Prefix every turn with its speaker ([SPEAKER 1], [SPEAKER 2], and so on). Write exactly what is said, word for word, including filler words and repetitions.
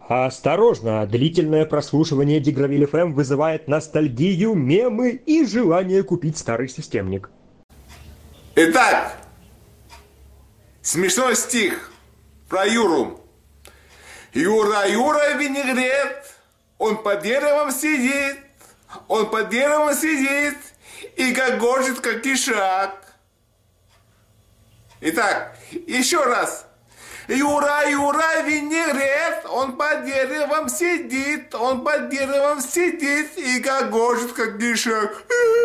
[SPEAKER 1] Осторожно, длительное прослушивание Дигравиль эф эм вызывает ностальгию, мемы и желание купить старый системник.
[SPEAKER 2] Итак, смешной стих про Юру. Юра, Юра, винегрет, он под деревом сидит, он под деревом сидит и гогочет, как кишак. Итак, еще раз. Юра, Юра, винегрет, он под деревом сидит, он под деревом сидит и гогочет, как кишак.